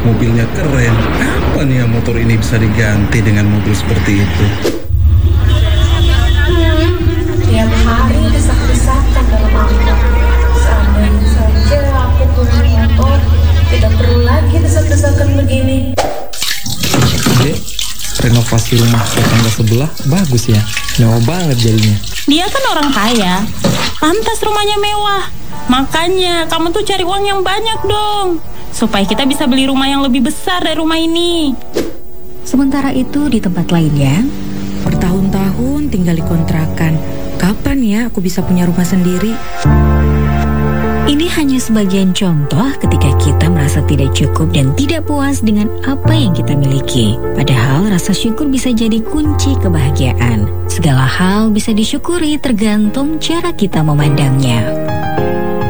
mobilnya keren. Kapan ya motor ini bisa diganti dengan mobil seperti itu? Tiap hari desak-desakan dalam angkot. Seandainya saja aku punya motor, tidak perlu lagi desak-desakan begini. Dek, renovasi rumah tetangga sebelah bagus ya. Mewah banget jadinya. Dia kan orang kaya, pantas rumahnya mewah. Makanya kamu tuh cari uang yang banyak dong, supaya kita bisa beli rumah yang lebih besar dari rumah ini. Sementara itu di tempat lainnya, Bertahun-tahun tinggal di kontrakan. Kapan ya aku bisa punya rumah sendiri? ini hanya sebagian contoh ketika kita merasa tidak cukup dan tidak puas dengan apa yang kita miliki. Padahal rasa syukur bisa jadi kunci kebahagiaan. Segala hal bisa disyukuri tergantung cara kita memandangnya.